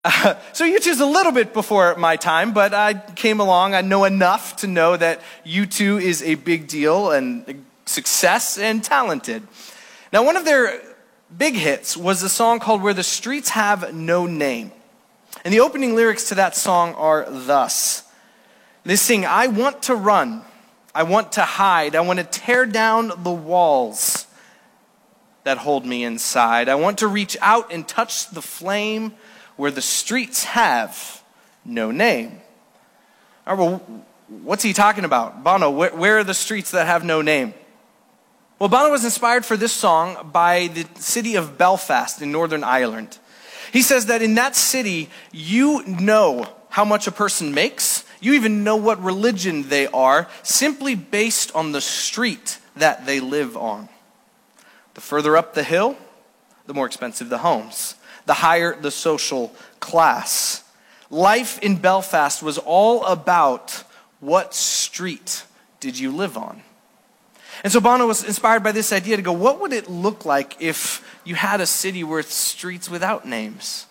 So U2's a little bit before my time, but I came along. I know enough to know that U2 is a big deal and a success and talented. Now, one of their big hits was a song called Where the Streets Have No Name. And the opening lyrics to that song are thus. They sing, I want to run, I want to hide, I want to tear down the walls that hold me inside. I want to reach out and touch the flame where the streets have no name. All right, well, what's he talking about? Bono, where are the streets that have no name? Well, Bono was inspired for this song by the city of Belfast in Northern Ireland. He says that in that city, you know how much a person makes. You even know what religion they are, simply based on the street that they live on. The further up the hill, the more expensive the homes. The higher the social class. Life in Belfast was all about what street did you live on. And so Bono was inspired by this idea to go, what would it look like if you had a city with streets without names?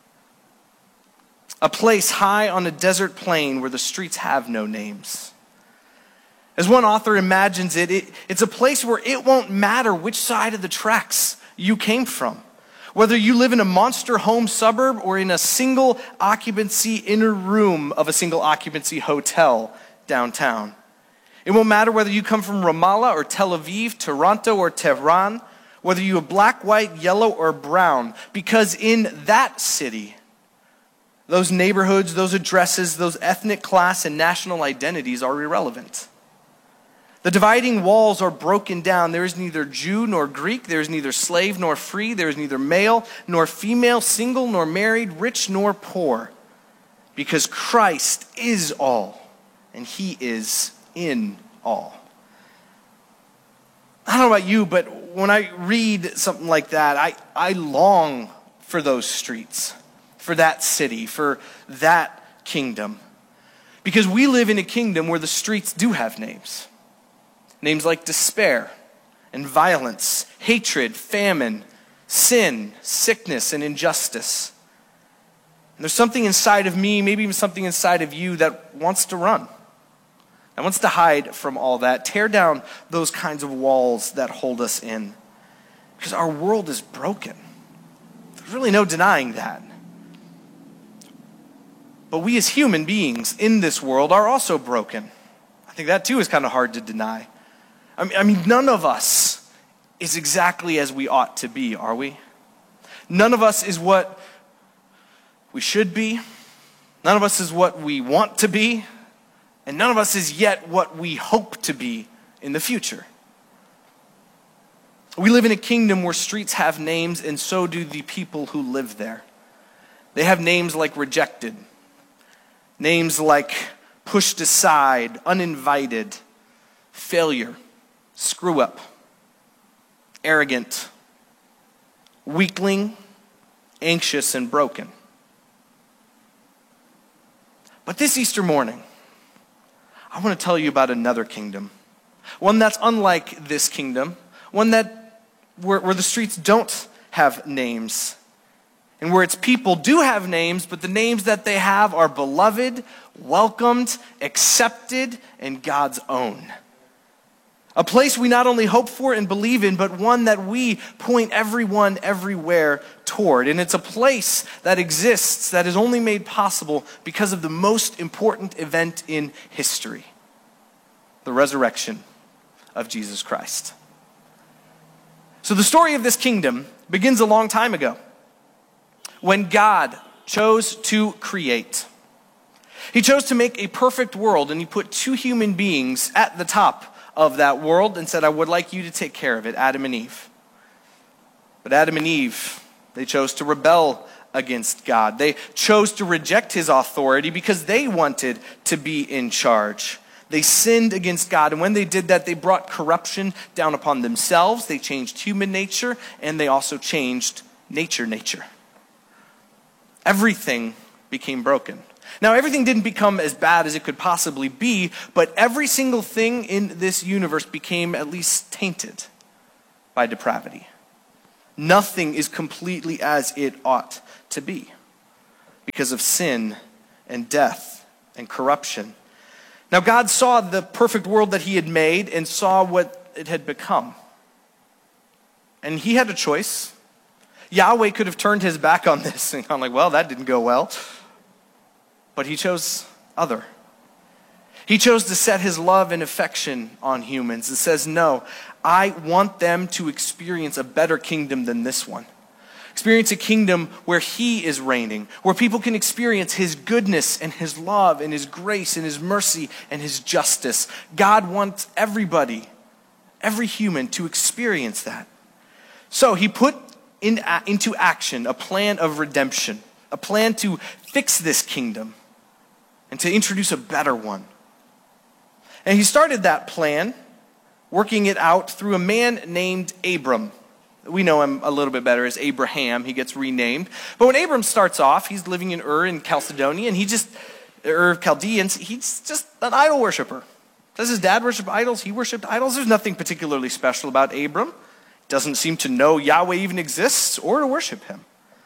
A place high on a desert plain where the streets have no names. As one author imagines it's a place where it won't matter which side of the tracks you came from. Whether you live in a monster home suburb or in a single occupancy inner room of a single occupancy hotel downtown. It won't matter whether you come from Ramallah or Tel Aviv, Toronto or Tehran, whether you are black, white, yellow, or brown, because in that city, those neighborhoods, those addresses, those ethnic class and national identities are irrelevant. The dividing walls are broken down. There is neither Jew nor Greek. There is neither slave nor free. There is neither male nor female, single nor married, rich nor poor. Because Christ is all, and he is in all. I don't know about you, but when I read something like that, I long for those streets, for that city, for that kingdom. Because we live in a kingdom where the streets do have names. Names like despair and violence, hatred, famine, sin, sickness, and injustice. And there's something inside of me, maybe even something inside of you that wants to run. That wants to hide from all that. Tear down those kinds of walls that hold us in. Because our world is broken. There's really no denying that. But we as human beings in this world are also broken. I think that too is kind of hard to deny. I mean, none of us is exactly as we ought to be, are we? None of us is what we should be. None of us is what we want to be. And none of us is yet what we hope to be in the future. We live in a kingdom where streets have names, and so do the people who live there. They have names like rejected, names like pushed aside, uninvited, failure, screw up, arrogant, weakling, anxious, and broken. But this Easter morning, I want to tell you about another kingdom. One that's unlike this kingdom. One that where the streets don't have names. And where its people do have names, but the names that they have are beloved, welcomed, accepted, and God's own. A place we not only hope for and believe in, but one that we point everyone everywhere toward. And it's a place that exists that is only made possible because of the most important event in history, the resurrection of Jesus Christ. So the story of this kingdom begins a long time ago when God chose to create. He chose to make a perfect world, and he put two human beings at the top of that world and said, I would like you to take care of it, Adam and Eve. But Adam and Eve, they chose to rebel against God. They chose to reject his authority because they wanted to be in charge. They sinned against God, and when they did that, they brought corruption down upon themselves. They changed human nature, and they also changed nature. Everything became broken. Now, everything didn't become as bad as it could possibly be, but every single thing in this universe became at least tainted by depravity. Nothing is completely as it ought to be. because of sin and death and corruption. Now God saw the perfect world that he had made and saw what it had become. And he had a choice. Yahweh could have turned his back on this and gone like, well, that didn't go well. But he chose other. He chose to set his love and affection on humans and says, no, I want them to experience a better kingdom than this one. Experience a kingdom where he is reigning, where people can experience his goodness and his love and his grace and his mercy and his justice. God wants everybody, every human, to experience that. So he put into action a plan of redemption, a plan to fix this kingdom and to introduce a better one. And he started that plan, working it out through a man named Abram. We know him a little bit better as Abraham. He gets renamed. But when Abram starts off, he's living in Ur in Chalcedon, and Ur of Chaldeans, he's just an idol worshiper. Does his dad worship idols? He worshiped idols. There's nothing particularly special about Abram. Doesn't seem to know Yahweh even exists or to worship him.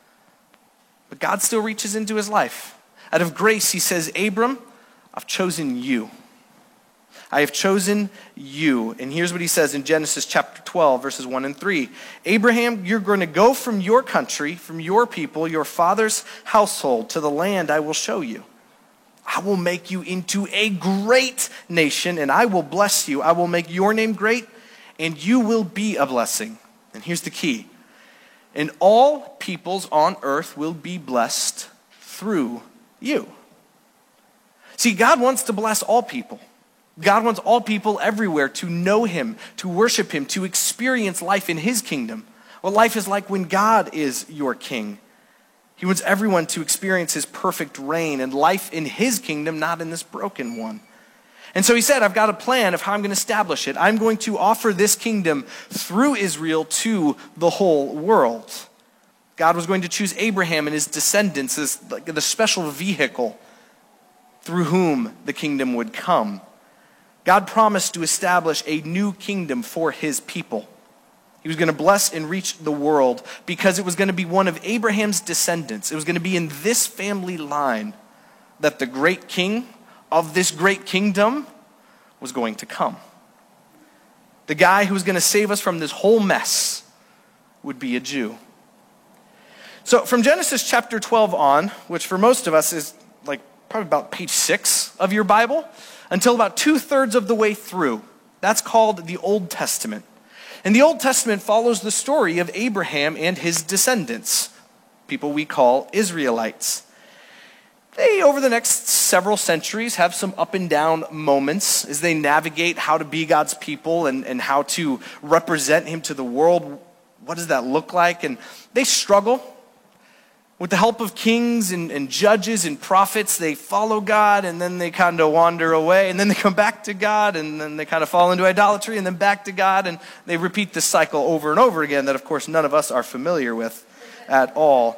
But God still reaches into his life. Out of grace, he says, Abram, I've chosen you. I have chosen you. And here's what he says in Genesis chapter 12, verses 1 and 3. Abraham, you're going to go from your country, from your people, your father's household, to the land I will show you. I will make you into a great nation, and I will bless you. I will make your name great, and you will be a blessing. And here's the key. And all peoples on earth will be blessed through you. See, God wants to bless all people. God wants all people everywhere to know him, to worship him, to experience life in his kingdom. What life is like when God is your king. He wants everyone to experience his perfect reign and life in his kingdom, not in this broken one. And so he said, I've got a plan of how I'm going to establish it. I'm going to offer this kingdom through Israel to the whole world. God was going to choose Abraham and his descendants as the special vehicle through whom the kingdom would come. God promised to establish a new kingdom for his people. He was going to bless and reach the world because it was going to be one of Abraham's descendants. It was going to be in this family line that the great king of this great kingdom was going to come. The guy who was going to save us from this whole mess would be a Jew. So from Genesis chapter 12 on, which for most of us is like probably about page 6 of your Bible, until about 2/3 of the way through. That's called the Old Testament. And the Old Testament follows the story of Abraham and his descendants, people we call Israelites. They, over the next several centuries, have some up and down moments as they navigate how to be God's people and how to represent him to the world. What does that look like? And they struggle. With the help of kings and judges and prophets, they follow God, and then they kind of wander away, and then they come back to God, and then they kind of fall into idolatry, and then back to God, and they repeat this cycle over and over again that, of course, none of us are familiar with at all.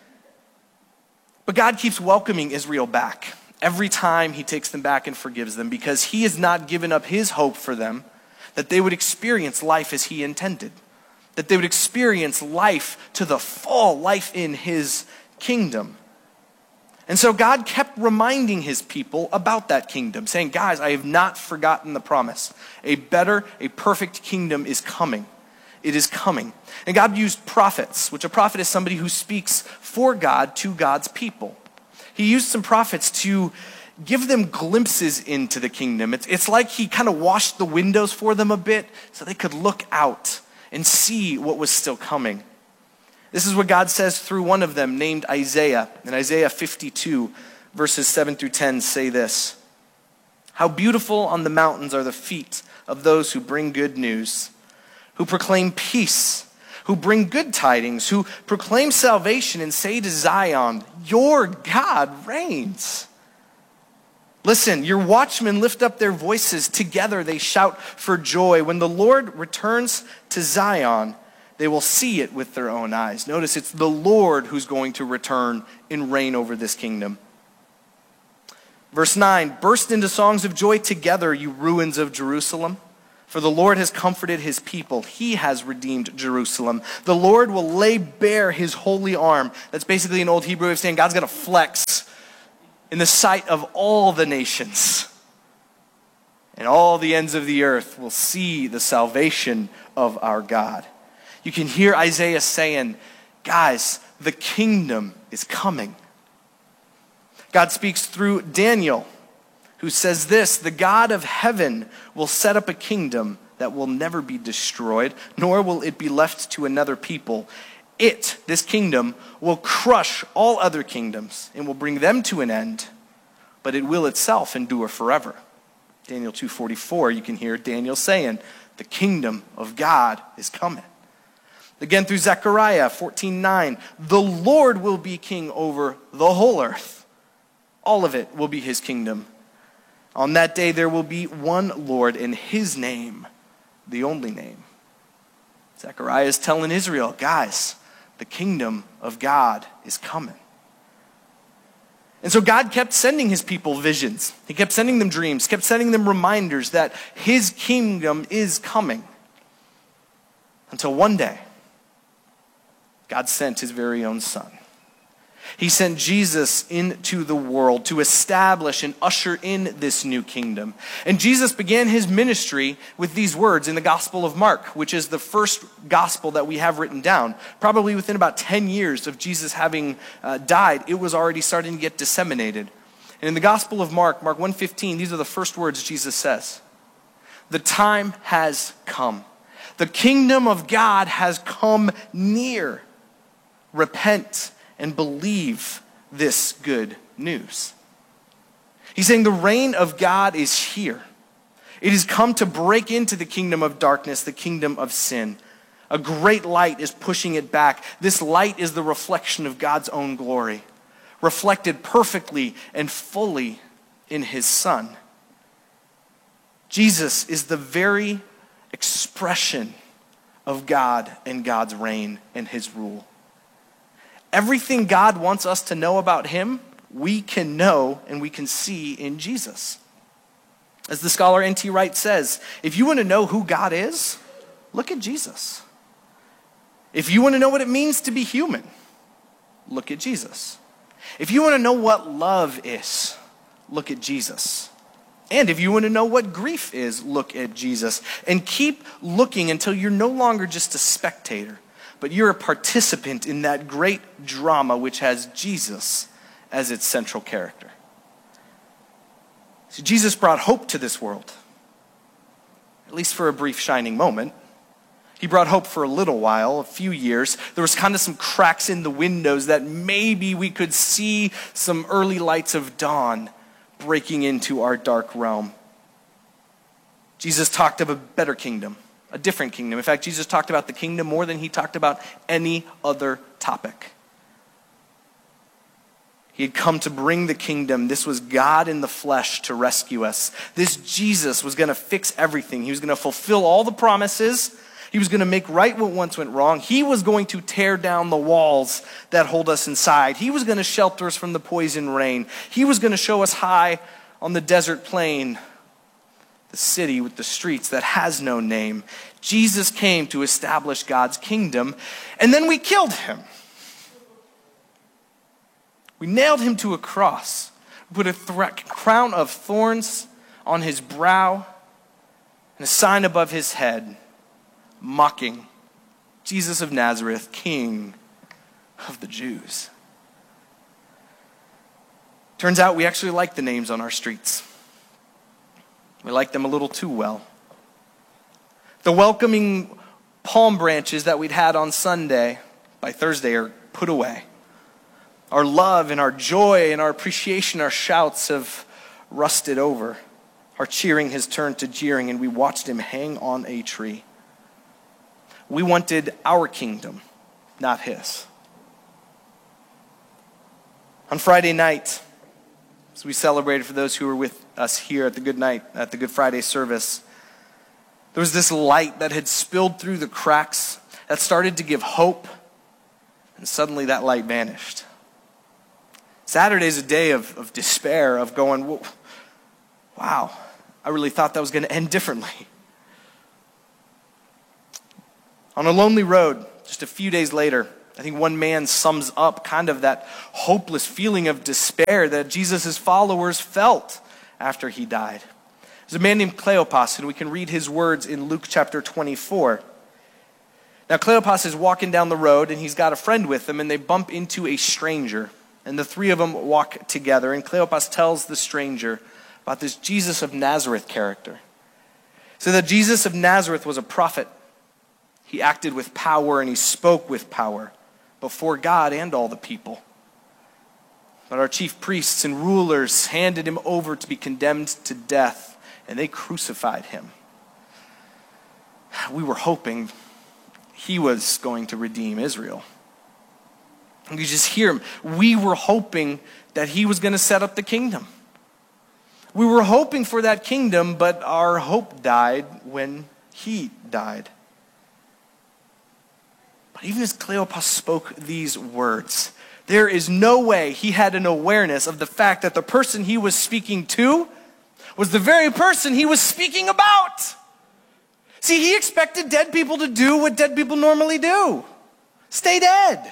But God keeps welcoming Israel back every time he takes them back and forgives them, because he has not given up his hope for them that they would experience life as he intended. That they would experience life to the full, life in his kingdom. And so God kept reminding his people about that kingdom, saying, guys, I have not forgotten the promise. A better, a perfect kingdom is coming. It is coming. And God used prophets, which a prophet is somebody who speaks for God to God's people. He used some prophets to give them glimpses into the kingdom. It's like he kind of washed the windows for them a bit so they could look out and see what was still coming. This is what God says through one of them named Isaiah. In Isaiah 52, verses 7 through 10 say this. How beautiful on the mountains are the feet of those who bring good news, who proclaim peace, who bring good tidings, who proclaim salvation and say to Zion, your God reigns. Listen, your watchmen lift up their voices. Together they shout for joy. When the Lord returns to Zion, they will see it with their own eyes. Notice it's the Lord who's going to return and reign over this kingdom. Verse 9, burst into songs of joy together, you ruins of Jerusalem. For the Lord has comforted his people. He has redeemed Jerusalem. The Lord will lay bare his holy arm. That's basically an old Hebrew way of saying God's going to flex in the sight of all the nations. And all the ends of the earth will see the salvation of our God. You can hear Isaiah saying, guys, the kingdom is coming. God speaks through Daniel, who says this, the God of heaven will set up a kingdom that will never be destroyed, nor will it be left to another people. This kingdom, will crush all other kingdoms and will bring them to an end, but it will itself endure forever. Daniel 2:44, you can hear Daniel saying, the kingdom of God is coming. Again through Zechariah 14:9, the Lord will be king over the whole earth. All of it will be his kingdom. On that day there will be one Lord, and his name, the only name. Zechariah is telling Israel, guys, the kingdom of God is coming. And so God kept sending his people visions. He kept sending them dreams, kept sending them reminders that his kingdom is coming. Until one day, God sent his very own son. He sent Jesus into the world to establish and usher in this new kingdom. And Jesus began his ministry with these words in the Gospel of Mark, which is the first gospel that we have written down. Probably within about 10 years of Jesus having died, it was already starting to get disseminated. And in the Gospel of Mark, Mark 1:15, these are the first words Jesus says. The time has come. The kingdom of God has come near. Repent and believe this good news. He's saying the reign of God is here. It has come to break into the kingdom of darkness, the kingdom of sin. A great light is pushing it back. This light is the reflection of God's own glory, reflected perfectly and fully in his Son. Jesus is the very expression of God and God's reign and his rule. Everything God wants us to know about him, we can know and we can see in Jesus. As the scholar N.T. Wright says, if you want to know who God is, look at Jesus. If you want to know what it means to be human, look at Jesus. If you want to know what love is, look at Jesus. And if you want to know what grief is, look at Jesus. And keep looking until you're no longer just a spectator, but you're a participant in that great drama which has Jesus as its central character. So Jesus brought hope to this world, at least for a brief shining moment. He brought hope for a little while, a few years. There was kind of some cracks in the windows that maybe we could see some early lights of dawn breaking into our dark realm. Jesus talked of a better kingdom, a different kingdom. In fact, Jesus talked about the kingdom more than he talked about any other topic. He had come to bring the kingdom. This was God in the flesh to rescue us. This Jesus was going to fix everything. He was going to fulfill all the promises. He was going to make right what once went wrong. He was going to tear down the walls that hold us inside. He was going to shelter us from the poison rain. He was going to show us high on the desert plain, the city with the streets that has no name. Jesus came to establish God's kingdom, and then we killed him. We nailed him to a cross. We put a crown of thorns on his brow and a sign above his head, mocking Jesus of Nazareth, King of the Jews. Turns out we actually like the names on our streets. We like them a little too well. The welcoming palm branches that we'd had on Sunday, by Thursday, are put away. Our love and our joy and our appreciation, our shouts have rusted over. Our cheering has turned to jeering, and we watched him hang on a tree. We wanted our kingdom, not his. On Friday night, as we celebrated for those who were with us here at the Good Friday service, there was this light that had spilled through the cracks that started to give hope, and suddenly that light vanished. Saturday's a day of despair, of going, wow, I really thought that was going to end differently. On a lonely road, just a few days later, I think one man sums up kind of that hopeless feeling of despair that Jesus' followers felt after he died. There's a man named Cleopas, and we can read his words in Luke chapter 24. Now, Cleopas is walking down the road, and he's got a friend with him, and they bump into a stranger. And the three of them walk together, and Cleopas tells the stranger about this Jesus of Nazareth character. So that Jesus of Nazareth was a prophet. He acted with power, and he spoke with power before God and all the people. But our chief priests and rulers handed him over to be condemned to death, and they crucified him. We were hoping he was going to redeem Israel. And you just hear him. We were hoping that he was going to set up the kingdom. We were hoping for that kingdom, but our hope died when he died. But even as Cleopas spoke these words, there is no way he had an awareness of the fact that the person he was speaking to was the very person he was speaking about. See, he expected dead people to do what dead people normally do. Stay dead.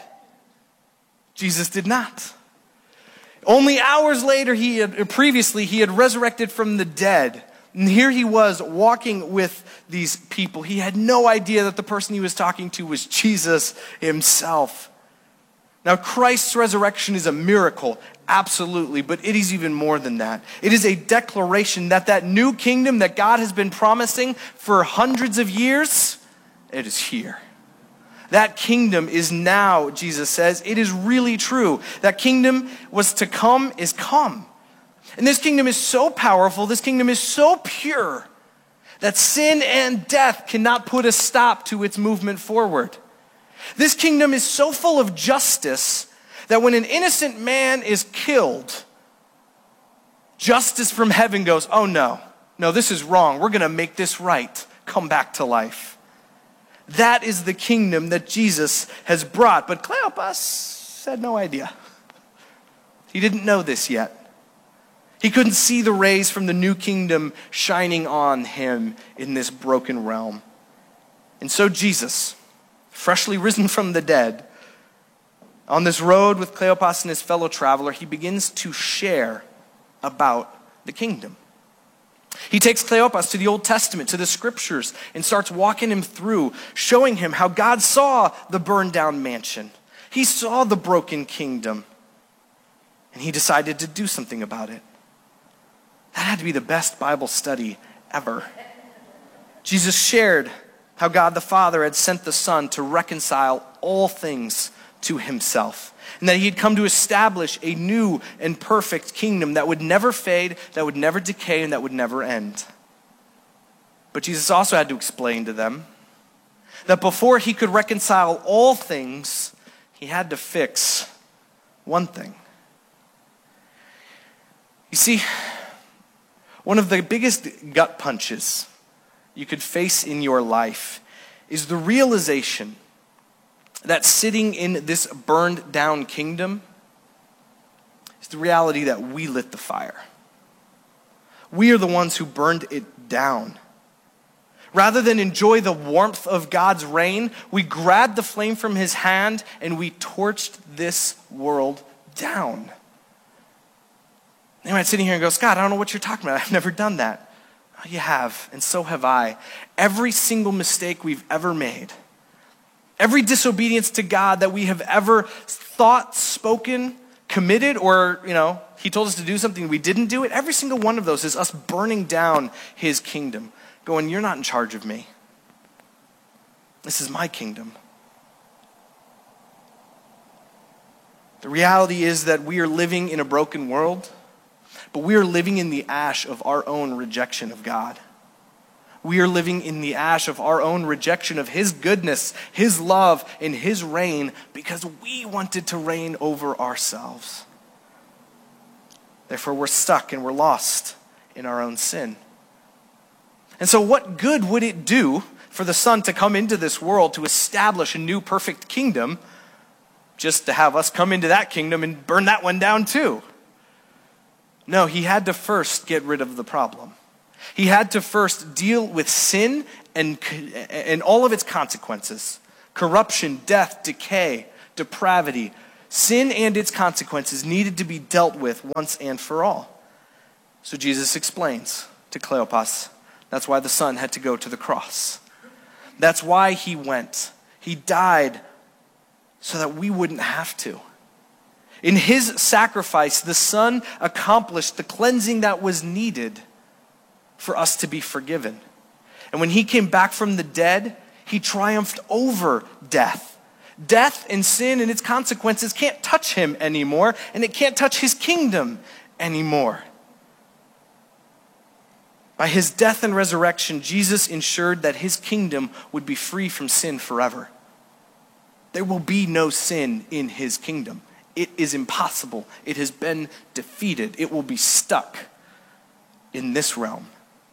Jesus did not. Only hours later, he had resurrected from the dead. And here he was walking with these people. He had no idea that the person he was talking to was Jesus himself. Now, Christ's resurrection is a miracle, absolutely, but it is even more than that. It is a declaration that that new kingdom that God has been promising for hundreds of years, it is here. That kingdom is now, Jesus says. It is really true. That kingdom was to come is come. And this kingdom is so powerful, this kingdom is so pure, that sin and death cannot put a stop to its movement forward. This kingdom is so full of justice that when an innocent man is killed, justice from heaven goes, oh no, this is wrong. We're going to make this right. Come back to life. That is the kingdom that Jesus has brought. But Cleopas had no idea. He didn't know this yet. He couldn't see the rays from the new kingdom shining on him in this broken realm. And so Jesus, freshly risen from the dead, on this road with Cleopas and his fellow traveler, he begins to share about the kingdom. He takes Cleopas to the Old Testament, to the scriptures, and starts walking him through, showing him how God saw the burned down mansion. He saw the broken kingdom, and he decided to do something about it. That had to be the best Bible study ever. Jesus shared how God the Father had sent the Son to reconcile all things to himself, and that he had come to establish a new and perfect kingdom that would never fade, that would never decay, and that would never end. But Jesus also had to explain to them that before he could reconcile all things, he had to fix one thing. You see, one of the biggest gut punches you could face in your life is the realization that sitting in this burned down kingdom is the reality that we lit the fire. We are the ones who burned it down. Rather than enjoy the warmth of God's reign, we grabbed the flame from his hand and we torched this world down. They might sit here and go, Scott, I don't know what you're talking about. I've never done that. Oh, you have, and so have I. Every single mistake we've ever made, every disobedience to God that we have ever thought, spoken, committed, or, he told us to do something, we didn't do it, every single one of those is us burning down his kingdom, going, you're not in charge of me. This is my kingdom. The reality is that we are living in a broken world, but we are living in the ash of our own rejection of God. We are living in the ash of our own rejection of his goodness, his love, and his reign because we wanted to reign over ourselves. Therefore, we're stuck and we're lost in our own sin. And so what good would it do for the Son to come into this world to establish a new perfect kingdom just to have us come into that kingdom and burn that one down too? No, he had to first get rid of the problem. He had to first deal with sin and all of its consequences. Corruption, death, decay, depravity. Sin and its consequences needed to be dealt with once and for all. So Jesus explains to Cleopas, that's why the Son had to go to the cross. That's why he went. He died so that we wouldn't have to. In his sacrifice, the Son accomplished the cleansing that was needed for us to be forgiven. And when he came back from the dead, he triumphed over death. Death and sin and its consequences can't touch him anymore, and it can't touch his kingdom anymore. By his death and resurrection, Jesus ensured that his kingdom would be free from sin forever. There will be no sin in his kingdom. It is impossible. It has been defeated. It will be stuck in this realm.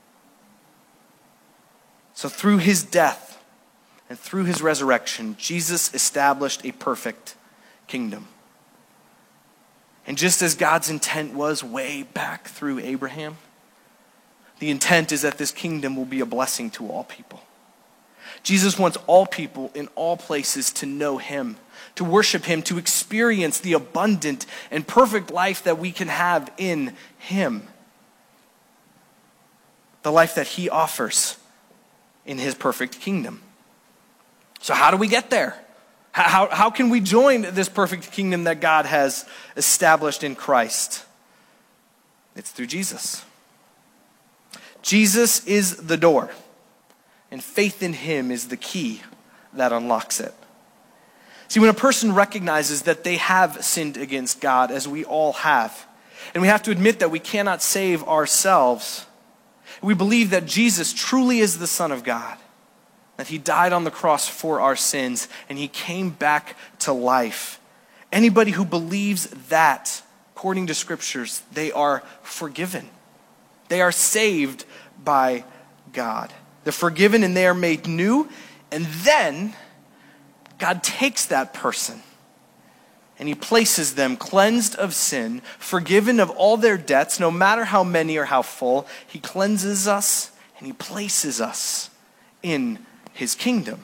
So through his death and through his resurrection, Jesus established a perfect kingdom. And just as God's intent was way back through Abraham, the intent is that this kingdom will be a blessing to all people. Jesus wants all people in all places to know him, to worship him, to experience the abundant and perfect life that we can have in him. The life that he offers in his perfect kingdom. So how do we get there? How can we join this perfect kingdom that God has established in Christ? It's through Jesus. Jesus is the door, and faith in him is the key that unlocks it. See, when a person recognizes that they have sinned against God, as we all have, and we have to admit that we cannot save ourselves, we believe that Jesus truly is the Son of God, that he died on the cross for our sins, and he came back to life. Anybody who believes that, according to scriptures, they are forgiven. They are saved by God. They're forgiven and they are made new. And then God takes that person and he places them cleansed of sin, forgiven of all their debts, no matter how many or how full. He cleanses us and he places us in his kingdom.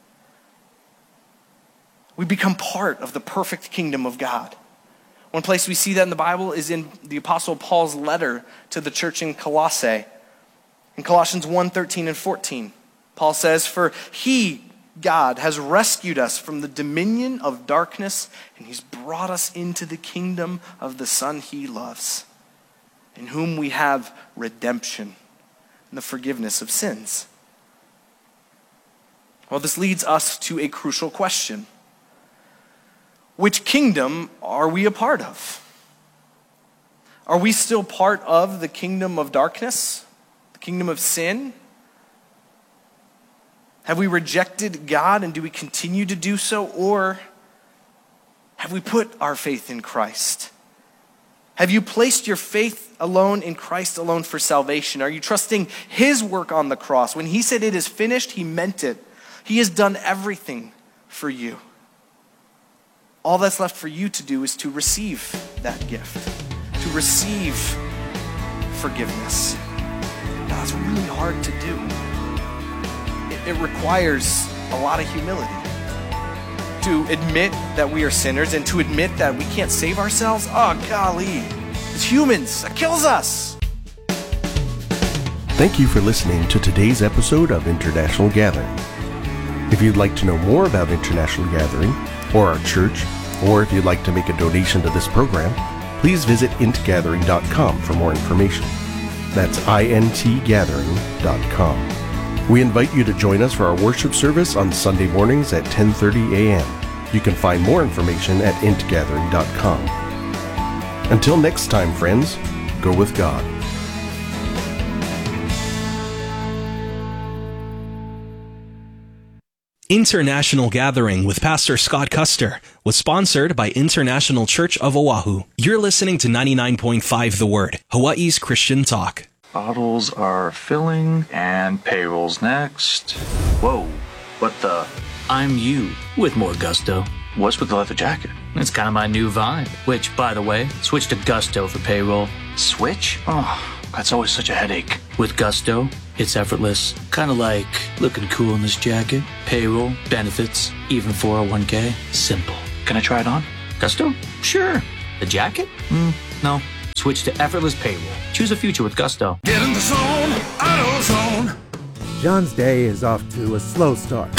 We become part of the perfect kingdom of God. One place we see that in the Bible is in the Apostle Paul's letter to the church in Colossae. In Colossians 1:13 and 14, Paul says, "For he, God, has rescued us from the dominion of darkness, and he's brought us into the kingdom of the Son he loves, in whom we have redemption and the forgiveness of sins." Well, this leads us to a crucial question. Which kingdom are we a part of? Are we still part of the kingdom of darkness? The kingdom of sin? Have we rejected God and do we continue to do so? Or have we put our faith in Christ? Have you placed your faith alone in Christ alone for salvation? Are you trusting his work on the cross? When he said it is finished, he meant it. He has done everything for you. All that's left for you to do is to receive that gift, to receive forgiveness. Now, that's really hard to do. It requires a lot of humility. To admit that we are sinners and to admit that we can't save ourselves, oh golly, as humans, that kills us. Thank you for listening to today's episode of International Gathering. If you'd like to know more about International Gathering, or our church, or if you'd like to make a donation to this program, please visit intgathering.com for more information. That's intgathering.com. We invite you to join us for our worship service on Sunday mornings at 10:30 a.m. You can find more information at intgathering.com. Until next time, friends, go with God. International Gathering with Pastor Scott Custer was sponsored by International Church of Oahu. You're listening to 99.5 The Word, Hawaii's Christian talk. Bottles are filling and payroll's next. Whoa, what the? I'm you with more gusto. What's with the leather jacket? It's kind of my new vibe. Which, by the way, switch to Gusto for payroll. Switch? Oh, that's always such a headache. With Gusto, it's effortless. Kind of like looking cool in this jacket. Payroll, benefits, even 401k. Simple. Can I try it on? Gusto? Sure. The jacket? No. Switch to effortless payroll. Choose a future with Gusto. Get in the zone, AutoZone. John's day is off to a slow start.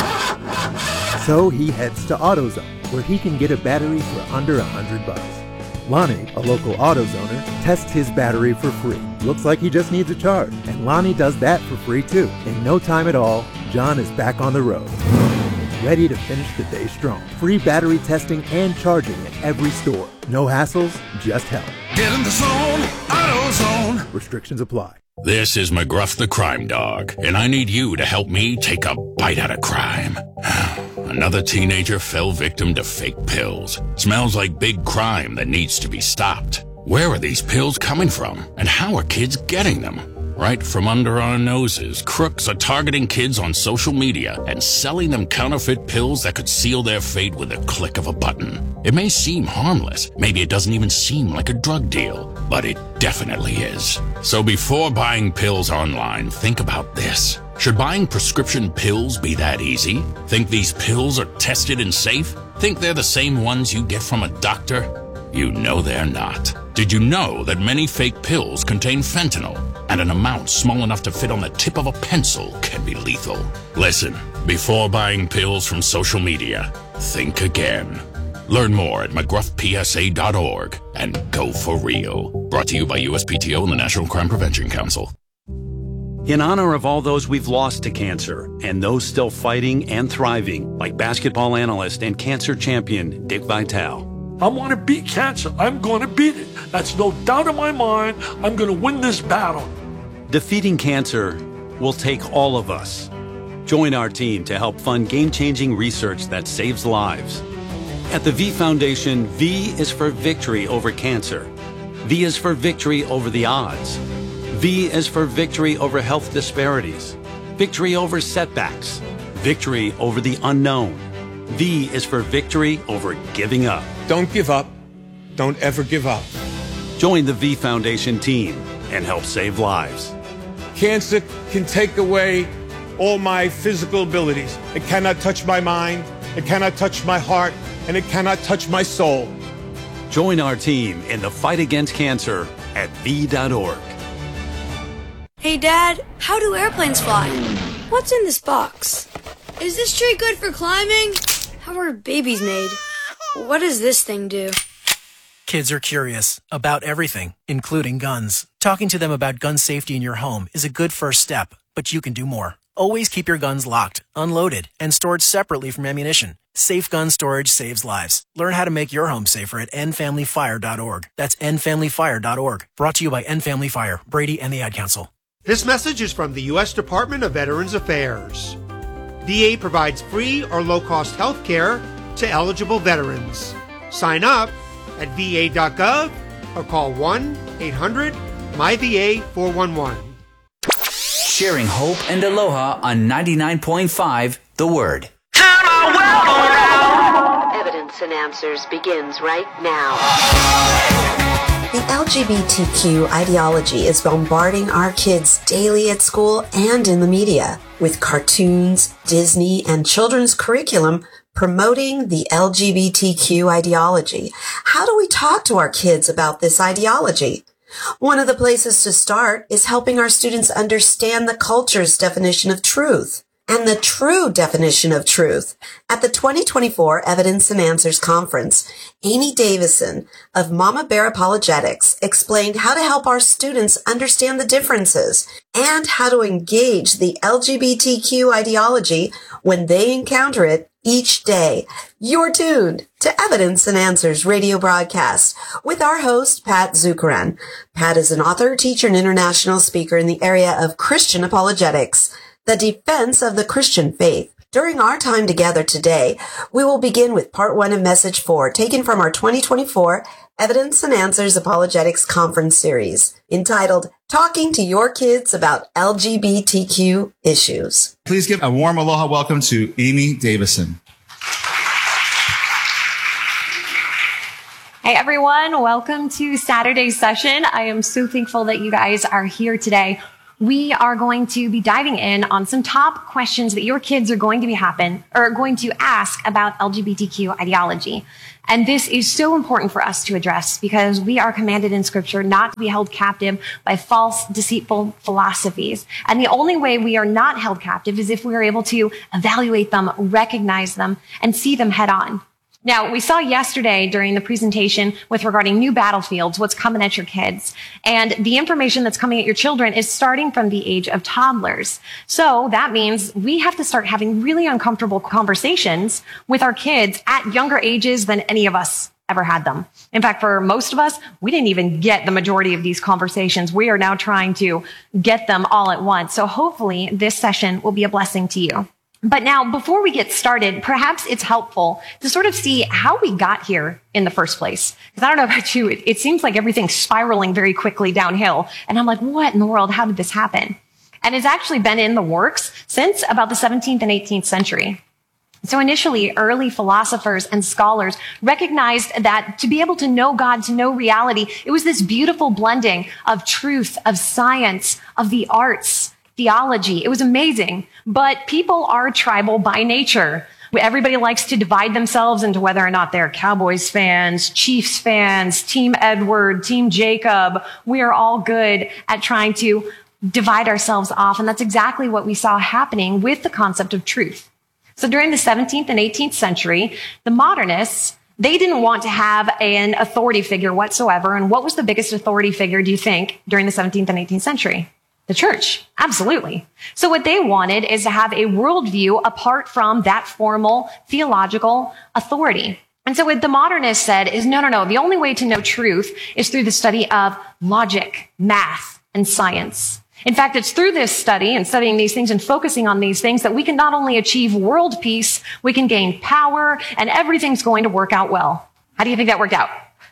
So he heads to AutoZone, where he can get a battery for under $100. Lonnie, a local AutoZoner, tests his battery for free. Looks like he just needs a charge, and Lonnie does that for free too. In no time at all, John is back on the road, ready to finish the day strong. Free battery testing and charging at every store. No hassles, just help. Get in the zone, AutoZone. Restrictions apply. This is McGruff the Crime Dog, and I need you to help me take a bite out of crime. Another teenager fell victim to fake pills. Smells like big crime that needs to be stopped. Where are these pills coming from, and how are kids getting them? Right from under our noses, crooks are targeting kids on social media and selling them counterfeit pills that could seal their fate with a click of a button. It may seem harmless, maybe it doesn't even seem like a drug deal, but it definitely is. So before buying pills online, think about this. Should buying prescription pills be that easy? Think these pills are tested and safe? Think they're the same ones you get from a doctor? You know they're not. Did you know that many fake pills contain fentanyl, and an amount small enough to fit on the tip of a pencil can be lethal? Listen, before buying pills from social media, think again. Learn more at mcgruffpsa.org and go for real. Brought to you by USPTO and the National Crime Prevention Council. In honor of all those we've lost to cancer and those still fighting and thriving, like basketball analyst and cancer champion Dick Vitale. I want to beat cancer. I'm going to beat it. That's no doubt in my mind. I'm going to win this battle. Defeating cancer will take all of us. Join our team to help fund game-changing research that saves lives. At the V Foundation, V is for victory over cancer. V is for victory over the odds. V is for victory over health disparities, victory over setbacks, victory over the unknown. V is for victory over giving up. Don't give up. Don't ever give up. Join the V Foundation team and help save lives. Cancer can take away all my physical abilities. It cannot touch my mind, it cannot touch my heart, and it cannot touch my soul. Join our team in the fight against cancer at V.org. Hey, Dad, how do airplanes fly? What's in this box? Is this tree good for climbing? How are babies made? What does this thing do? Kids are curious about everything, including guns. Talking to them about gun safety in your home is a good first step, but you can do more. Always keep your guns locked, unloaded, and stored separately from ammunition. Safe gun storage saves lives. Learn how to make your home safer at endfamilyfire.org. That's endfamilyfire.org. Brought to you by End Family Fire, Brady, and the Ad Council. This message is from the U.S. Department of Veterans Affairs. VA provides free or low-cost health care to eligible veterans. Sign up at va.gov or call 1-800-MyVA411. Sharing hope and aloha on 99.5 The Word. Evidence and Answers begins right now. The LGBTQ ideology is bombarding our kids daily at school and in the media, with cartoons, Disney, and children's curriculum promoting the LGBTQ ideology. How do we talk to our kids about this ideology? One of the places to start is helping our students understand the culture's definition of truth and the true definition of truth. At the 2024 Evidence and Answers Conference, Amy Davison of Mama Bear Apologetics explained how to help our students understand the differences and how to engage the LGBTQ ideology when they encounter it each day. You're tuned to Evidence and Answers radio broadcast with our host, Pat Zukeran. Pat is an author, teacher, and international speaker in the area of Christian apologetics, the defense of the Christian faith. During our time together today, we will begin with part 1 of message 4, taken from our 2024 Evidence and Answers Apologetics Conference series, entitled Talking to Your Kids About LGBTQ Issues. Please give a warm aloha welcome to Amy Davison. Hey everyone, welcome to Saturday's session. I am so thankful that you guys are here today. we are going to be diving in on some top questions that your kids are going to ask about LGBTQ ideology. And this is so important for us to address because we are commanded in Scripture not to be held captive by false, deceitful philosophies. And the only way we are not held captive is if we are able to evaluate them, recognize them, and see them head on. Now, we saw yesterday during the presentation with regarding new battlefields, what's coming at your kids. And the information that's coming at your children is starting from the age of toddlers. So that means we have to start having really uncomfortable conversations with our kids at younger ages than any of us ever had them. In fact, for most of us, we didn't even get the majority of these conversations. We are now trying to get them all at once. So hopefully this session will be a blessing to you. But now, before we get started, perhaps it's helpful to sort of see how we got here in the first place. Because I don't know about you, it seems like everything's spiraling very quickly downhill. And I'm like, what in the world? How did this happen? And it's actually been in the works since about the 17th and 18th century. So initially, early philosophers and scholars recognized that to be able to know God, to know reality, it was this beautiful blending of truth, of science, of the arts, theology. It was amazing. But people are tribal by nature. Everybody likes to divide themselves into whether or not they're Cowboys fans, Chiefs fans, Team Edward, Team Jacob. We are all good at trying to divide ourselves off. And that's exactly what we saw happening with the concept of truth. So during the 17th and 18th century, the modernists, they didn't want to have an authority figure whatsoever. And what was the biggest authority figure, do you think, during the 17th and 18th century? The church. Absolutely. So what they wanted is to have a worldview apart from that formal theological authority. And so what the modernists said is, no. The only way to know truth is through the study of logic, math, and science. In fact, it's through this study and studying these things and focusing on these things that we can not only achieve world peace, we can gain power, and everything's going to work out well. How do you think that worked out?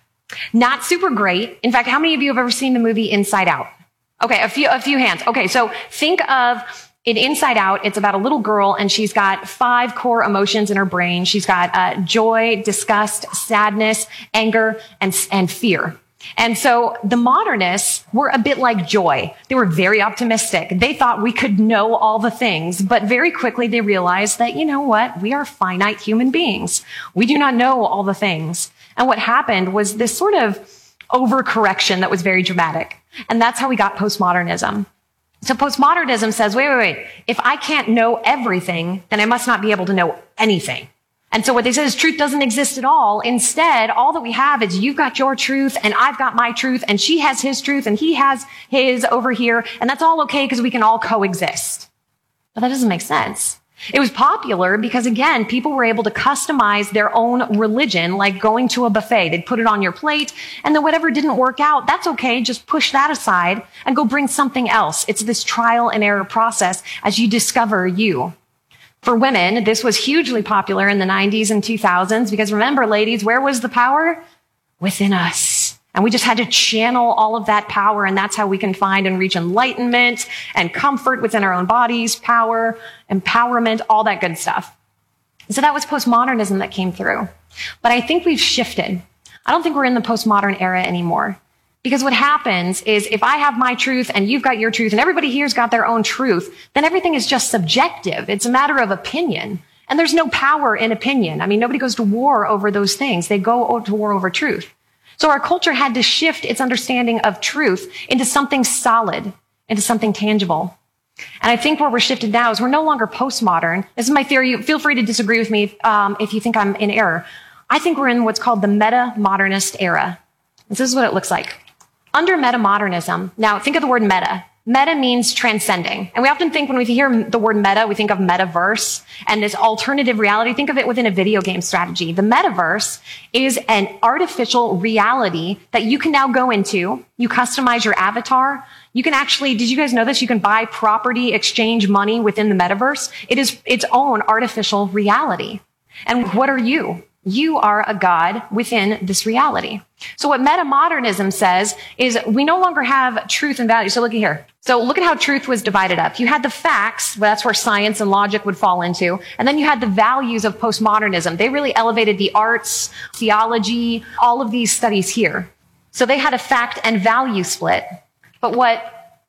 Not super great. In fact, how many of you have ever seen the movie Inside Out? Okay, a few hands. Okay, so think of it Inside Out. It's about a little girl and she's got 5 core emotions in her brain. She's got joy, disgust, sadness, anger, and fear. And so the modernists were a bit like joy. They were very optimistic. They thought we could know all the things, but very quickly they realized that, you know what? We are finite human beings. We do not know all the things. And what happened was this sort of overcorrection that was very dramatic. And that's how we got postmodernism. So postmodernism says, wait. If I can't know everything, then I must not be able to know anything. And so what they say is truth doesn't exist at all. Instead, all that we have is you've got your truth and I've got my truth and she has his truth and he has his over here. And that's all okay because we can all coexist. But that doesn't make sense. It was popular because, again, people were able to customize their own religion, like going to a buffet. They'd put it on your plate, and then whatever didn't work out, that's okay. Just push that aside and go bring something else. It's this trial and error process as you discover you. For women, this was hugely popular in the 90s and 2000s because, remember, ladies, where was the power? Within us. And we just had to channel all of that power, and that's how we can find and reach enlightenment and comfort within our own bodies, power, empowerment, all that good stuff. So that was postmodernism that came through. But I think we've shifted. I don't think we're in the postmodern era anymore. Because what happens is if I have my truth and you've got your truth and everybody here's got their own truth, then everything is just subjective. It's a matter of opinion. And there's no power in opinion. I mean, nobody goes to war over those things. They go to war over truth. So our culture had to shift its understanding of truth into something solid, into something tangible. And I think where we're shifted now is we're no longer postmodern. This is my theory. Feel free to disagree with me if you think I'm in error. I think we're in what's called the meta-modernist era. This is what it looks like. Under meta-modernism, now think of the word meta. Meta means transcending. And we often think when we hear the word meta, we think of metaverse and this alternative reality. Think of it within a video game strategy. The metaverse is an artificial reality that you can now go into. You customize your avatar. You can actually, did you guys know this? You can buy property, exchange money within the metaverse. It is its own artificial reality. And what are you? You are a God within this reality. So what meta-modernism says is we no longer have truth and value. So look at here. So look at how truth was divided up. You had the facts, well, that's where science and logic would fall into. And then you had the values of postmodernism. They really elevated the arts, theology, all of these studies here. So they had a fact and value split. But what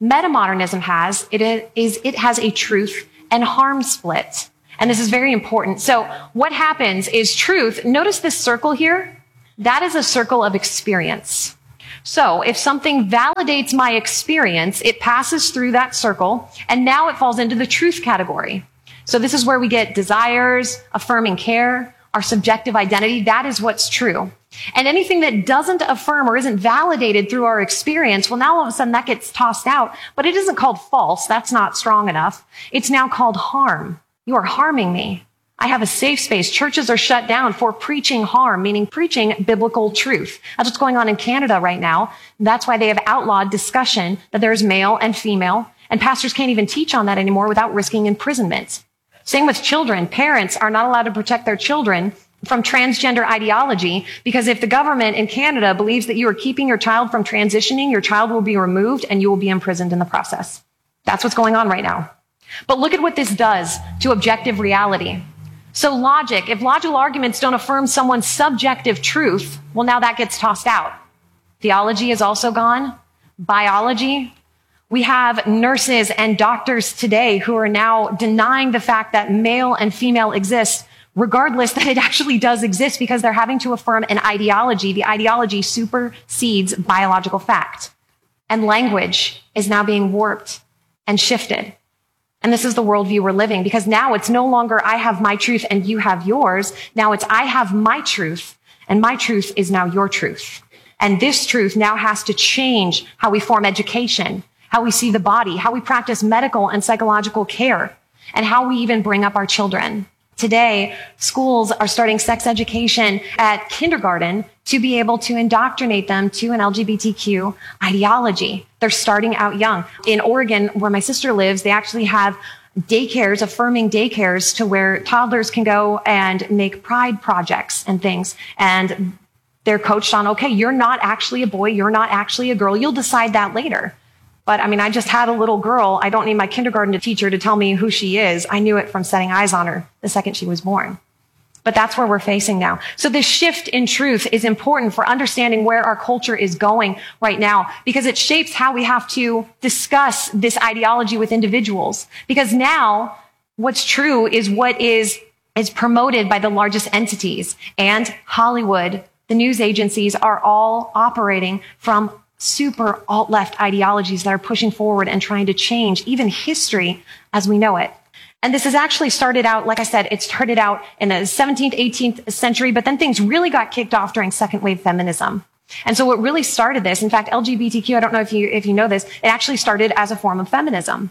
Metamodernism has, it has a truth and harm split. And this is very important. So what happens is truth, notice this circle here, that is a circle of experience. So if something validates my experience, it passes through that circle, and now it falls into the truth category. So this is where we get desires, affirming care, our subjective identity. That is what's true. And anything that doesn't affirm or isn't validated through our experience, well, now all of a sudden that gets tossed out, but it isn't called false. That's not strong enough. It's now called harm. You are harming me. I have a safe space. Churches are shut down for preaching harm, meaning preaching biblical truth. That's what's going on in Canada right now. That's why they have outlawed discussion that there's male and female, and pastors can't even teach on that anymore without risking imprisonment. Same with children. Parents are not allowed to protect their children from transgender ideology, because if the government in Canada believes that you are keeping your child from transitioning, your child will be removed and you will be imprisoned in the process. That's what's going on right now. But look at what this does to objective reality. So logic, if logical arguments don't affirm someone's subjective truth, well, now that gets tossed out. Theology is also gone. Biology. We have nurses and doctors today who are now denying the fact that male and female exist, regardless that it actually does exist, because they're having to affirm an ideology. The ideology supersedes biological fact. And language is now being warped and shifted. And this is the worldview we're living, because now it's no longer I have my truth and you have yours. Now it's I have my truth and my truth is now your truth. And this truth now has to change how we form education, how we see the body, how we practice medical and psychological care, and how we even bring up our children. Today, schools are starting sex education at kindergarten to be able to indoctrinate them to an LGBTQ ideology. They're starting out young. In Oregon, where my sister lives, they actually have daycares, affirming daycares, to where toddlers can go and make pride projects and things. And they're coached on, okay, you're not actually a boy, you're not actually a girl. You'll decide that later. But I mean, I just had a little girl. I don't need my kindergarten teacher to tell me who she is. I knew it from setting eyes on her the second she was born. But that's where we're facing now. So this shift in truth is important for understanding where our culture is going right now, because it shapes how we have to discuss this ideology with individuals. Because now what's true is what is promoted by the largest entities, and Hollywood, the news agencies are all operating from super alt-left ideologies that are pushing forward and trying to change even history as we know it. And this has actually started out, like I said, it started out in the 17th, 18th century, but then things really got kicked off during second wave feminism. And so what really started this, in fact, LGBTQ, I don't know if you know this, it actually started as a form of feminism.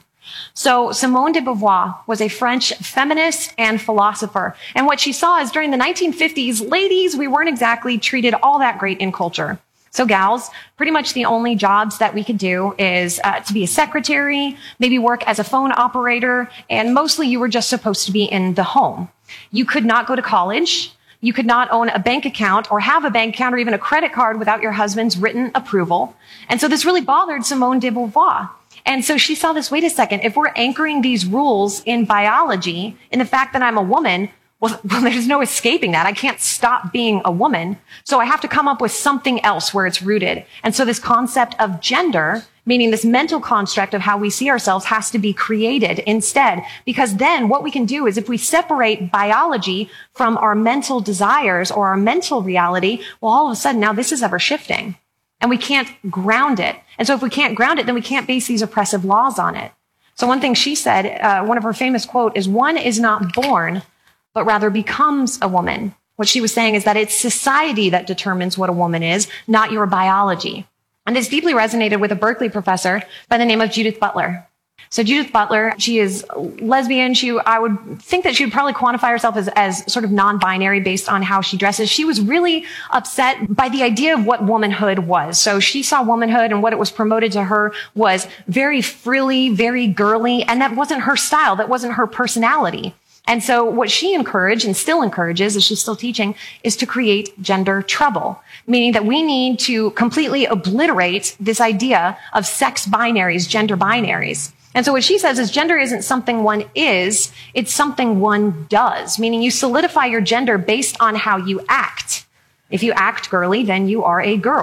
So Simone de Beauvoir was a French feminist and philosopher. And what she saw is during the 1950s, ladies, we weren't exactly treated all that great in culture. So gals, pretty much the only jobs that we could do is to be a secretary, maybe work as a phone operator, and mostly you were just supposed to be in the home. You could not go to college. You could not own a bank account or have a bank account or even a credit card without your husband's written approval. And so this really bothered Simone de Beauvoir. And so she saw this, wait a second, if we're anchoring these rules in biology, in the fact that I'm a woman, well, there's no escaping that. I can't stop being a woman. So I have to come up with something else where it's rooted. And so this concept of gender, meaning this mental construct of how we see ourselves, has to be created instead. Because then what we can do is if we separate biology from our mental desires or our mental reality, well, all of a sudden now this is ever shifting and we can't ground it. And so if we can't ground it, then we can't base these oppressive laws on it. So one thing she said, one of her famous quote is, "One is not born, but rather becomes a woman." What she was saying is that it's society that determines what a woman is, not your biology. And this deeply resonated with a Berkeley professor by the name of Judith Butler. So Judith Butler, she is lesbian. I would think that she would probably quantify herself as sort of non-binary based on how she dresses. She was really upset by the idea of what womanhood was. So she saw womanhood and what it was promoted to her was very frilly, very girly, and that wasn't her style. That wasn't her personality. And so what she encouraged and still encourages, as she's still teaching, is to create gender trouble, meaning that we need to completely obliterate this idea of sex binaries, gender binaries. And so what she says is gender isn't something one is, it's something one does, meaning you solidify your gender based on how you act. If you act girly, then you are a girl.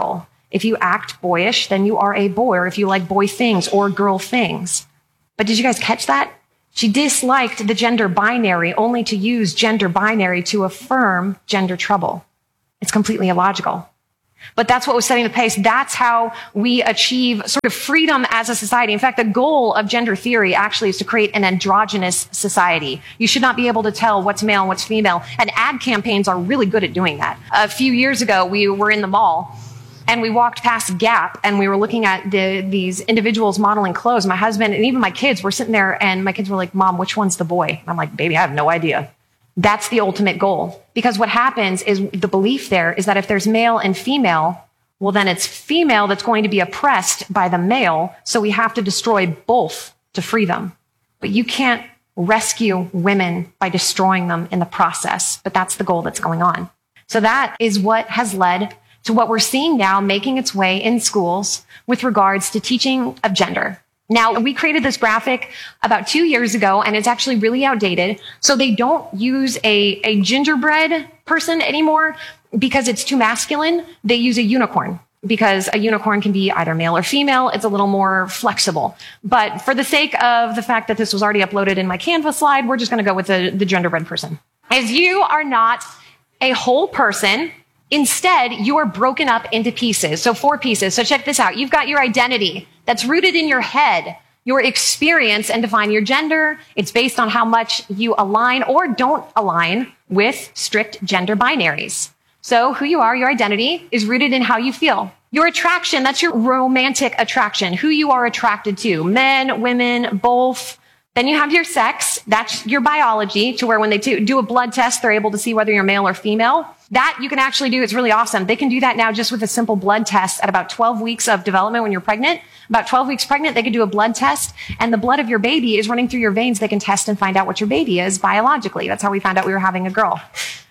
If you act boyish, then you are a boy, or if you like boy things or girl things. But did you guys catch that? She disliked the gender binary only to use gender binary to affirm gender trouble. It's completely illogical. But that's what was setting the pace. That's how we achieve sort of freedom as a society. In fact, the goal of gender theory actually is to create an androgynous society. You should not be able to tell what's male and what's female. And ad campaigns are really good at doing that. A few years ago, we were in the mall and we walked past Gap and we were looking at these individuals modeling clothes. My husband and even my kids were sitting there and my kids were like, Mom, which one's the boy? And I'm like, baby, I have no idea. That's the ultimate goal. Because what happens is the belief there is that if there's male and female, well, then it's female that's going to be oppressed by the male. So we have to destroy both to free them. But you can't rescue women by destroying them in the process. But that's the goal that's going on. So that is what has led to what we're seeing now making its way in schools with regards to teaching of gender. Now, we created this graphic about 2 years ago, and it's actually really outdated. So they don't use a gingerbread person anymore because it's too masculine. They use a unicorn because a unicorn can be either male or female. It's a little more flexible. But for the sake of the fact that this was already uploaded in my Canva slide, we're just going to go with the gingerbread person. As you are not a whole person, instead, you are broken up into pieces. So 4 pieces. So check this out. You've got your identity that's rooted in your head, your experience, and define your gender. It's based on how much you align or don't align with strict gender binaries. So who you are, your identity, is rooted in how you feel. Your attraction, that's your romantic attraction, who you are attracted to, men, women, both. Then you have your sex. That's your biology, to where when they do a blood test, they're able to see whether you're male or female. That you can actually do. It's really awesome. They can do that now just with a simple blood test at about 12 weeks of development when you're pregnant. About 12 weeks pregnant, they can do a blood test, and the blood of your baby is running through your veins. They can test and find out what your baby is biologically. That's how we found out we were having a girl.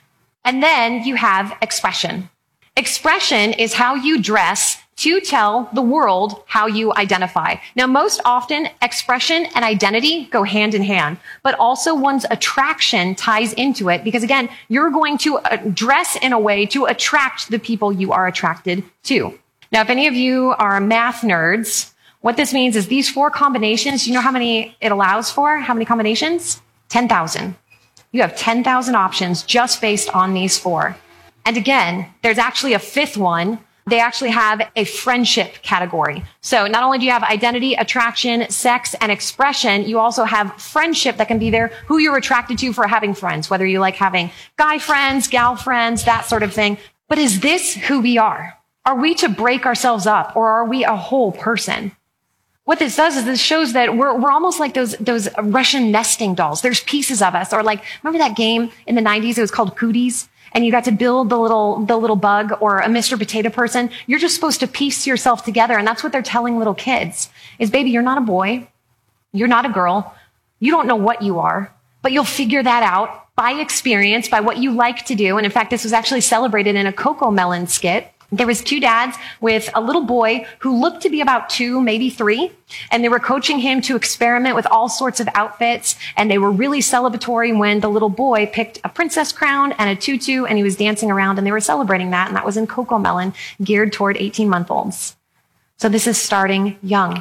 And then you have expression. Expression is how you dress to tell the world how you identify. Now, most often, expression and identity go hand in hand, but also one's attraction ties into it because, again, you're going to dress in a way to attract the people you are attracted to. Now, if any of you are math nerds, what this means is these 4 combinations, you know how many it allows for? How many combinations? 10,000. You have 10,000 options just based on these 4. And again, there's actually a 5th one. They actually have a friendship category. So not only do you have identity, attraction, sex, and expression, you also have friendship that can be there, who you're attracted to for having friends, whether you like having guy friends, gal friends, that sort of thing. But is this who we are? Are we to break ourselves up, or are we a whole person? What this does is this shows that we're almost like those Russian nesting dolls. There's pieces of us, or like, remember that game in the 90s? It was called Cooties. And you got to build the little bug or a Mr. Potato person. You're just supposed to piece yourself together. And that's what they're telling little kids is, baby, you're not a boy. You're not a girl. You don't know what you are, but you'll figure that out by experience, by what you like to do. And in fact, this was actually celebrated in a Coco Melon skit. There was 2 dads with a little boy who looked to be about 2, maybe 3, and they were coaching him to experiment with all sorts of outfits, and they were really celebratory when the little boy picked a princess crown and a tutu, and he was dancing around, and they were celebrating that, and that was in Coco Melon, geared toward 18-month-olds. So this is starting young.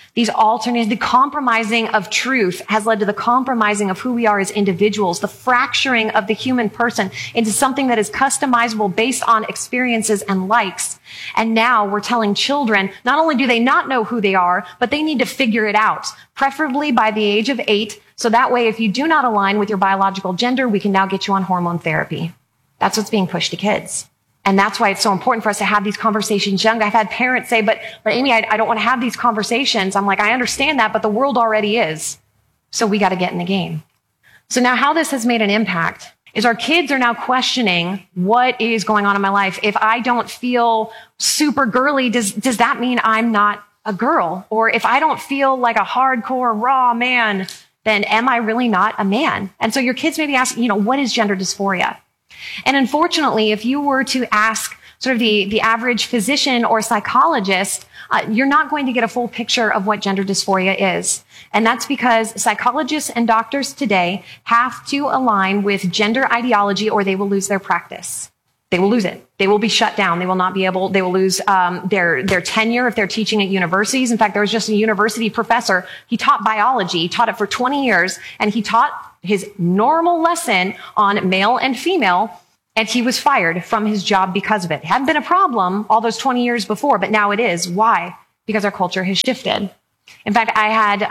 The compromising of truth has led to the compromising of who we are as individuals, the fracturing of the human person into something that is customizable based on experiences and likes. And now we're telling children, not only do they not know who they are, but they need to figure it out, preferably by the age of 8. So that way, if you do not align with your biological gender, we can now get you on hormone therapy. That's what's being pushed to kids. And that's why it's so important for us to have these conversations young. I've had parents say, but Amy, I don't want to have these conversations. I'm like, I understand that, but the world already is. So we got to get in the game. So now how this has made an impact is our kids are now questioning what is going on in my life. If I don't feel super girly, does that mean I'm not a girl? Or if I don't feel like a hardcore raw man, then am I really not a man? And so your kids may be asking, what is gender dysphoria? And unfortunately, if you were to ask sort of the average physician or psychologist, you're not going to get a full picture of what gender dysphoria is. And that's because psychologists and doctors today have to align with gender ideology or they will lose their practice. they will lose it. They will be shut down. They will not be able, they will lose their tenure if they're teaching at universities. In fact, there was just a university professor. He taught biology, taught it for 20 years, and he taught his normal lesson on male and female, and he was fired from his job because of it. It hadn't been a problem all those 20 years before, but now it is. Why? Because our culture has shifted. In fact, I had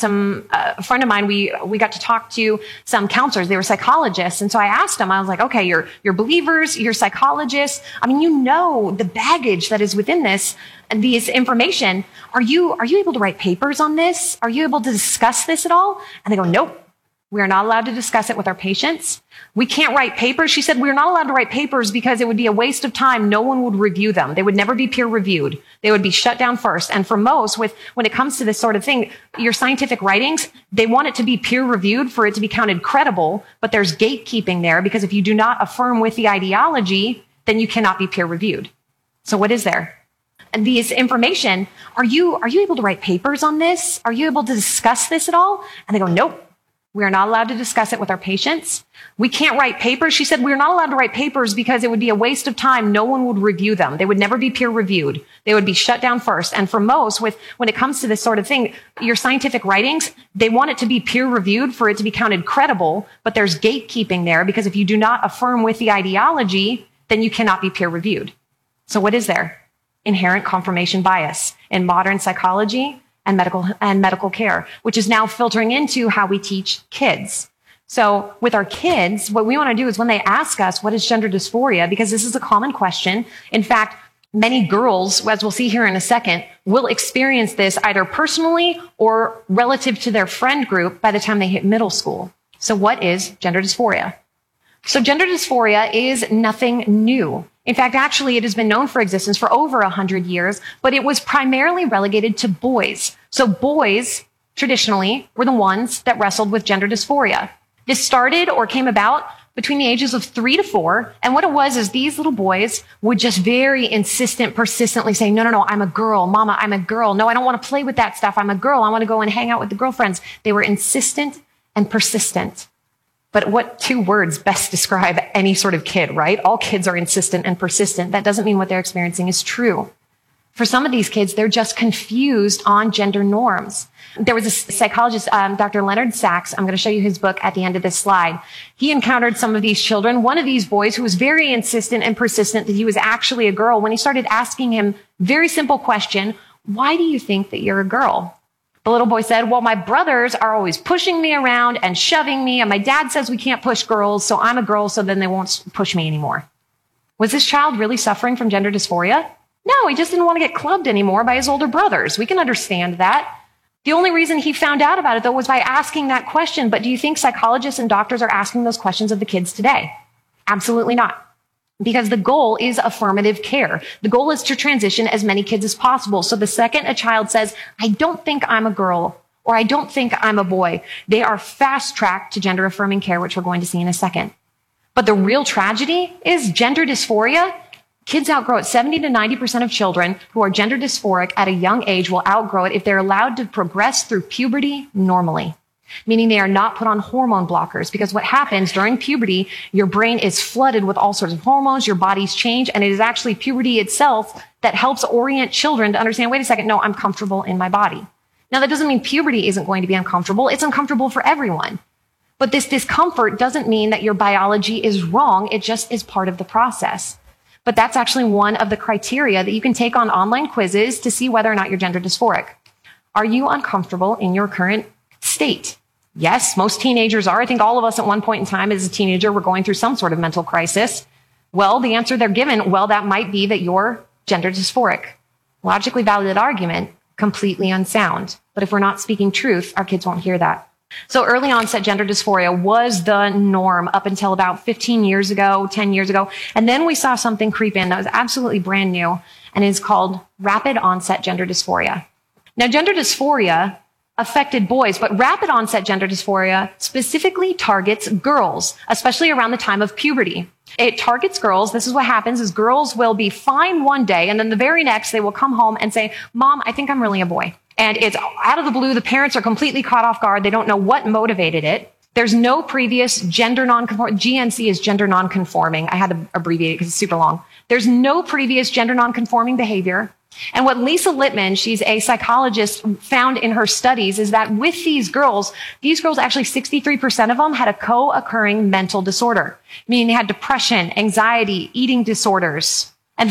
a friend of mine, we got to talk to some counselors. They were psychologists. And so I asked them, I was like, okay, you're believers, you're psychologists. I mean, you know the baggage that is within this and this information. Are you able to write papers on this? Are you able to discuss this at all? And they go, nope. We are not allowed to discuss it with our patients. We can't write papers. She said, we're not allowed to write papers because it would be a waste of time. No one would review them. They would never be peer reviewed. They would be shut down first. And for most, when it comes to this sort of thing, your scientific writings, they want it to be peer reviewed for it to be counted credible, but there's gatekeeping there because if you do not affirm with the ideology, then you cannot be peer reviewed. So what is there? And this information, are you able to write papers on this? Are you able to discuss this at all? And they go, nope. We are not allowed to discuss it with our patients. We can't write papers. She said, we're not allowed to write papers because it would be a waste of time. No one would review them. They would never be peer reviewed. They would be shut down first. And for most, when it comes to this sort of thing, your scientific writings, they want it to be peer reviewed for it to be counted credible, but there's gatekeeping there because if you do not affirm with the ideology, then you cannot be peer reviewed. So what is there? Inherent confirmation bias in modern psychology and medical care, which is now filtering into how we teach kids. So with our kids, what we want to do is when they ask us, what is gender dysphoria? Because this is a common question. In fact, many girls, as we'll see here in a second, will experience this either personally or relative to their friend group by the time they hit middle school. So what is gender dysphoria? So gender dysphoria is nothing new. In fact, actually, it has been known for existence for over 100 years, but it was primarily relegated to boys. So boys, traditionally, were the ones that wrestled with gender dysphoria. This started or came about between the ages of 3 to 4. And what it was is these little boys would just very persistently say, no, I'm a girl. Mama, I'm a girl. No, I don't want to play with that stuff. I'm a girl. I want to go and hang out with the girlfriends. They were insistent and persistent. But what two words best describe any sort of kid, right? All kids are insistent and persistent. That doesn't mean what they're experiencing is true. For some of these kids, they're just confused on gender norms. There was a psychologist, Dr. Leonard Sachs. I'm going to show you his book at the end of this slide. He encountered some of these children. One of these boys who was very insistent and persistent that he was actually a girl, when he started asking him very simple question, why do you think that you're a girl? The little boy said, well, my brothers are always pushing me around and shoving me, and my dad says we can't push girls, so I'm a girl, so then they won't push me anymore. Was this child really suffering from gender dysphoria? No, he just didn't want to get clubbed anymore by his older brothers. We can understand that. The only reason he found out about it, though, was by asking that question. But do you think psychologists and doctors are asking those questions of the kids today? Absolutely not. Because the goal is affirmative care. The goal is to transition as many kids as possible. So the second a child says, I don't think I'm a girl, or I don't think I'm a boy, they are fast-tracked to gender-affirming care, which we're going to see in a second. But the real tragedy is gender dysphoria. Kids outgrow it. 70 to 90% of children who are gender dysphoric at a young age will outgrow it if they're allowed to progress through puberty normally. Meaning they are not put on hormone blockers, because what happens during puberty, your brain is flooded with all sorts of hormones, your bodies change, and it is actually puberty itself that helps orient children to understand, wait a second, no, I'm comfortable in my body. Now, that doesn't mean puberty isn't going to be uncomfortable. It's uncomfortable for everyone. But this discomfort doesn't mean that your biology is wrong. It just is part of the process. But that's actually one of the criteria that you can take on online quizzes to see whether or not you're gender dysphoric. Are you uncomfortable in your current state? Yes, most teenagers are. I think all of us at one point in time as a teenager were going through some sort of mental crisis. Well, the answer they're given, well, that might be that you're gender dysphoric. Logically valid argument, completely unsound. But if we're not speaking truth, our kids won't hear that. So early onset gender dysphoria was the norm up until about 15 years ago, 10 years ago. And then we saw something creep in that was absolutely brand new, and is called rapid onset gender dysphoria. Now, gender dysphoria affected boys, but rapid onset gender dysphoria specifically targets girls, especially around the time of puberty. It targets girls. This is what happens is girls will be fine one day, and then the very next they will come home and say, Mom, I think I'm really a boy. And it's out of the blue. The parents are completely caught off guard. They don't know what motivated it. There's no previous gender nonconforming. GNC is gender nonconforming. I had to abbreviate it because it's super long. There's no previous gender nonconforming behavior. And what Lisa Littman, she's a psychologist, found in her studies is that with these girls actually 63% of them had a co-occurring mental disorder, meaning they had depression, anxiety, eating disorders. And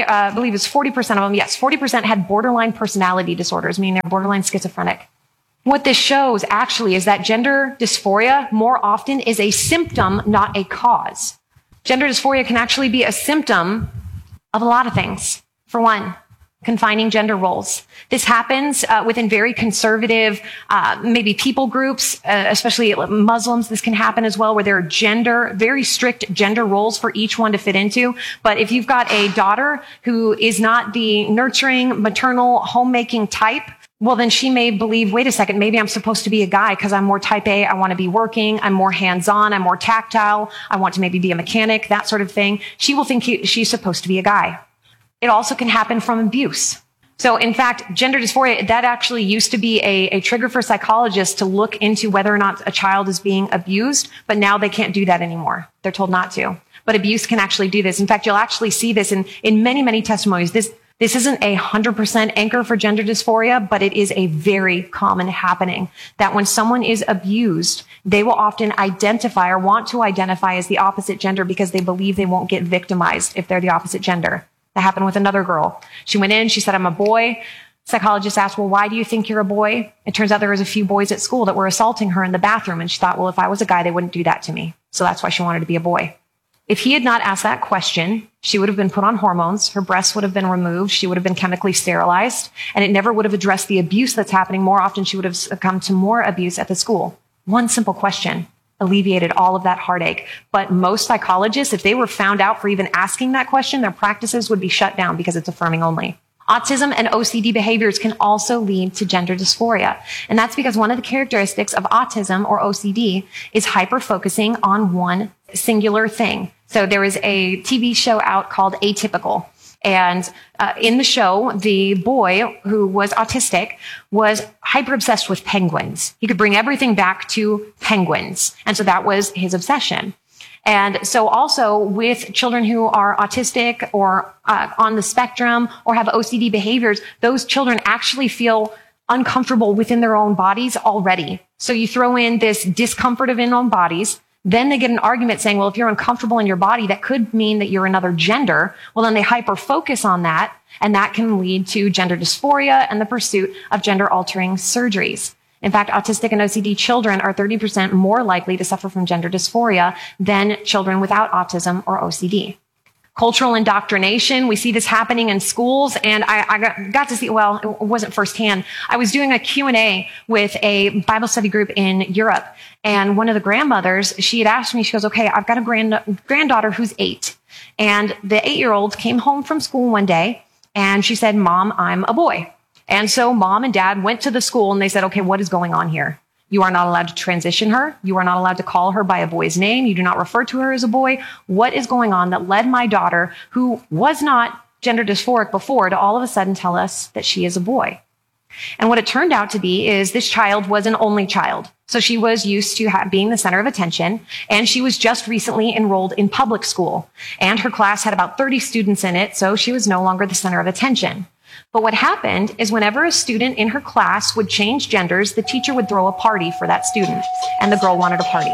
40% of them, yes, 40% had borderline personality disorders, meaning they're borderline schizophrenic. What this shows actually is that gender dysphoria more often is a symptom, not a cause. Gender dysphoria can actually be a symptom of a lot of things. For one, confining gender roles. This happens within very conservative, maybe people groups, especially Muslims. This can happen as well, where there are very strict gender roles for each one to fit into. But if you've got a daughter who is not the nurturing, maternal, homemaking type, well, then she may believe, wait a second, maybe I'm supposed to be a guy because I'm more type A. I want to be working. I'm more hands-on. I'm more tactile. I want to maybe be a mechanic, that sort of thing. She will think she's supposed to be a guy. It also can happen from abuse. So in fact, gender dysphoria, that actually used to be a trigger for psychologists to look into whether or not a child is being abused, but now they can't do that anymore. They're told not to. But abuse can actually do this. In fact, you'll actually see this in many, many testimonies. This isn't 100% anchor for gender dysphoria, but it is a very common happening that when someone is abused, they will often identify or want to identify as the opposite gender because they believe they won't get victimized if they're the opposite gender. That happened with another girl. She went in, she said, I'm a boy. Psychologist asked, well, why do you think you're a boy? It turns out there was a few boys at school that were assaulting her in the bathroom. And she thought, well, if I was a guy, they wouldn't do that to me. So that's why she wanted to be a boy. If he had not asked that question, she would have been put on hormones. Her breasts would have been removed. She would have been chemically sterilized. And it never would have addressed the abuse that's happening. More often, she would have succumbed to more abuse at the school. One simple question alleviated all of that heartache. But most psychologists, if they were found out for even asking that question, their practices would be shut down because it's affirming only. Autism and OCD behaviors can also lead to gender dysphoria. And that's because one of the characteristics of autism or OCD is hyper-focusing on one singular thing. So there is a TV show out called Atypical. And in the show, the boy who was autistic was hyper obsessed with penguins. He could bring everything back to penguins. And so that was his obsession. And so also with children who are autistic or on the spectrum or have OCD behaviors, those children actually feel uncomfortable within their own bodies already. So you throw in this discomfort of in own bodies. Then they get an argument saying, well, if you're uncomfortable in your body, that could mean that you're another gender. Well, then they hyper focus on that, and that can lead to gender dysphoria and the pursuit of gender altering surgeries. In fact, autistic and OCD children are 30% more likely to suffer from gender dysphoria than children without autism or OCD. Cultural indoctrination, we see this happening in schools, and I got to see, well, it wasn't firsthand. I was doing a Q&A with a Bible study group in Europe, and one of the grandmothers, she had asked me, she goes, okay, I've got a granddaughter who's 8, and the 8-year-old came home from school one day, and she said, Mom, I'm a boy. And so Mom and Dad went to the school, and they said, okay, what is going on here? You are not allowed to transition her. You are not allowed to call her by a boy's name. You do not refer to her as a boy. What is going on that led my daughter, who was not gender dysphoric before, to all of a sudden tell us that she is a boy? And what it turned out to be is this child was an only child. So she was used to being the center of attention, and she was just recently enrolled in public school. And her class had about 30 students in it, so she was no longer the center of attention. But what happened is whenever a student in her class would change genders, the teacher would throw a party for that student, and the girl wanted a party.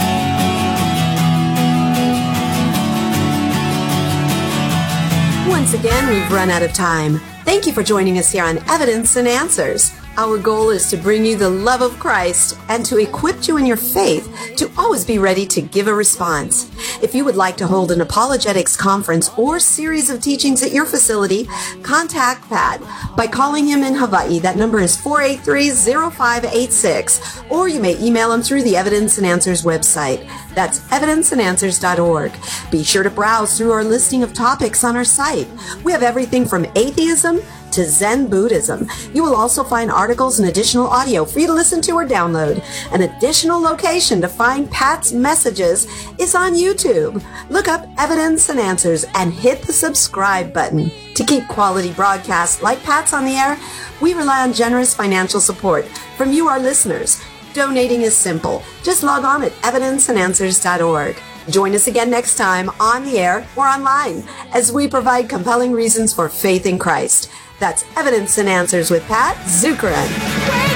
Once again, we've run out of time. Thank you for joining us here on Evidence and Answers. Our goal is to bring you the love of Christ and to equip you in your faith to always be ready to give a response. If you would like to hold an apologetics conference or series of teachings at your facility, contact Pat by calling him in Hawaii. That number is 483-0586, or you may email him through the Evidence and Answers website. That's evidenceandanswers.org. Be sure to browse through our listing of topics on our site. We have everything from atheism to Zen Buddhism. You will also find articles and additional audio for you to listen to or download. An additional location to find Pat's messages is on YouTube. Look up Evidence and Answers and hit the subscribe button. To keep quality broadcasts like Pat's on the air, we rely on generous financial support from you, our listeners. Donating is simple. Just log on at evidenceandanswers.org. Join us again next time on the air or online as we provide compelling reasons for faith in Christ. That's Evidence and Answers with Pat Zukeran.